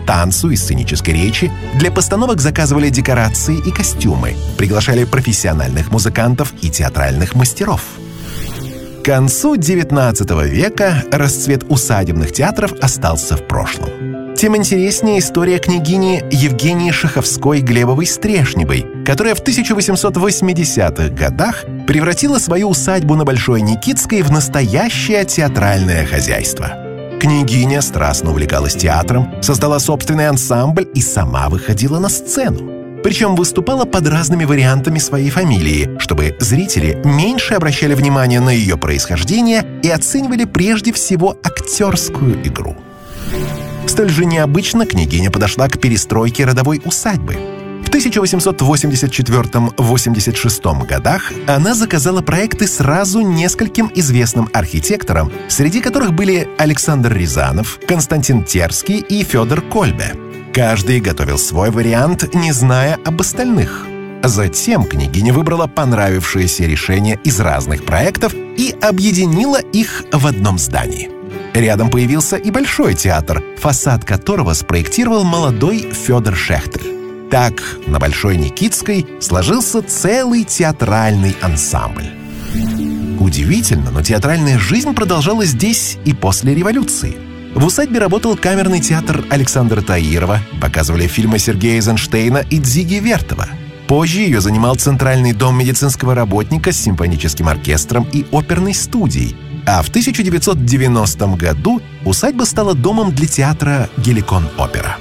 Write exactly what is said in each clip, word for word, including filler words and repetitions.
танцу и сценической речи, для постановок заказывали декорации и костюмы, приглашали профессиональных музыкантов и театральных мастеров. К концу девятнадцатого века расцвет усадебных театров остался в прошлом. Тем интереснее история княгини Евгении Шаховской-Глебовой-Стрешневой, которая в тысяча восемьсот восьмидесятых годах превратила свою усадьбу на Большой Никитской в настоящее театральное хозяйство. Княгиня страстно увлекалась театром, создала собственный ансамбль и сама выходила на сцену. Причем выступала под разными вариантами своей фамилии, чтобы зрители меньше обращали внимание на ее происхождение и оценивали прежде всего актерскую игру. Столь же необычно княгиня подошла к перестройке родовой усадьбы. В тысяча восемьсот восемьдесят четвёртом — восемьдесят шестом годах она заказала проекты сразу нескольким известным архитекторам, среди которых были Александр Рязанов, Константин Терский и Федор Кольбе. Каждый готовил свой вариант, не зная об остальных. Затем княгиня выбрала понравившиеся решения из разных проектов и объединила их в одном здании. Рядом появился и Большой театр, фасад которого спроектировал молодой Федор Шехтель. Так, на Большой Никитской сложился целый театральный ансамбль. Удивительно, но театральная жизнь продолжалась здесь и после революции. В усадьбе работал камерный театр Александра Таирова, показывали фильмы Сергея Эйзенштейна и Дзиги Вертова. Позже ее занимал Центральный дом медицинского работника с симфоническим оркестром и оперной студией. А в тысяча девятьсот девяностом году усадьба стала домом для театра «Геликон-опера».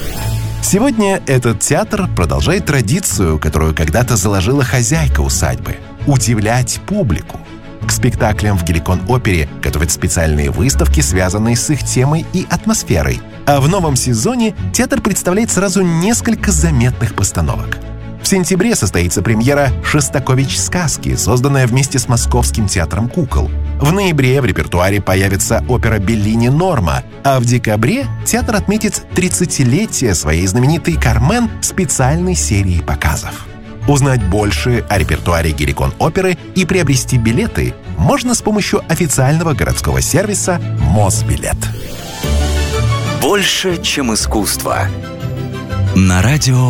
Сегодня этот театр продолжает традицию, которую когда-то заложила хозяйка усадьбы – удивлять публику. К спектаклям в «Геликон-опере» готовят специальные выставки, связанные с их темой и атмосферой. А в новом сезоне театр представляет сразу несколько заметных постановок. В сентябре состоится премьера «Шостакович сказки», созданная вместе с Московским театром кукол. В ноябре в репертуаре появится опера Беллини «Норма», а в декабре театр отметит тридцатилетие своей знаменитой «Кармен» специальной серии показов. Узнать больше о репертуаре «Геликон-оперы» и приобрести билеты можно с помощью официального городского сервиса «Мосбилет». Больше, чем искусство. На радио